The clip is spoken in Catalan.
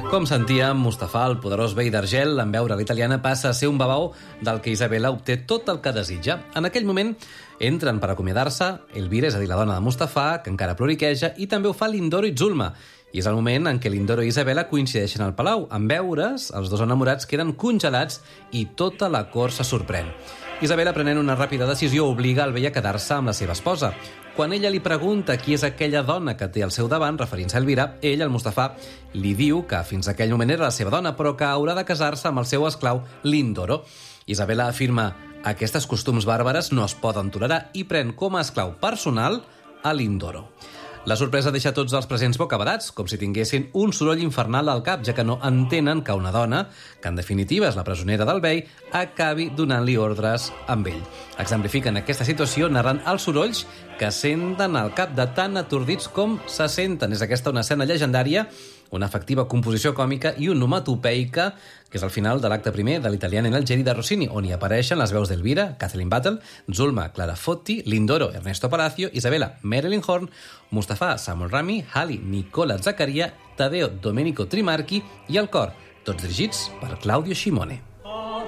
Com sentíem, Mustafà, el poderós vell d'Argel, en veure l'italiana, passa a ser un babau del que Isabela obté tot el que desitja. En aquell moment entren per acomiadar-se Elvira, és a dir, la dona de Mustafà, que encara ploriqueja, i també ho fa Lindoro i Zulma. I és el moment en què Lindoro i Isabela coincideixen al palau. En veure's, els dos enamorats queden congelats i tota la cort se sorprèn. Isabela, prenent una ràpida decisió, obliga el vell a quedar-se amb la seva esposa. Quan ella li pregunta qui és aquella dona que té al seu davant, referint-se a Elvira, ell, el Mustafà, li diu que fins a aquell moment era la seva dona, però que haurà de casar-se amb el seu esclau Lindoro. Isabela afirma: aquestes costums bàrbares no es poden tolerar, i pren com a esclau personal a Lindoro. La sorpresa deixa tots els presents bocabadats, com si tinguessin un soroll infernal al cap, ja que no entenen que una dona, que en definitiva és la presonera del vell, acabi donant-li ordres amb ell. Exemplifiquen aquesta situació narrant els sorolls que senten al cap de tan atordits com se senten. És aquesta una escena llegendària, una efectiva composició còmica i onomatopeica, que és el final de l'acte primer de l'Italiano in Algeri de Rossini, on hi apareixen les veus d'Elvira, Kathleen Battle, Zulma, Clara Fotti, Lindoro, Ernesto Palacio, Isabela, Marilyn Horne, Mustafà, Samuel Rami, Hali, Nicola Zaccaria, Tadeo, Domenico Trimarchi i el cor, tots dirigits per Claudio Scimone.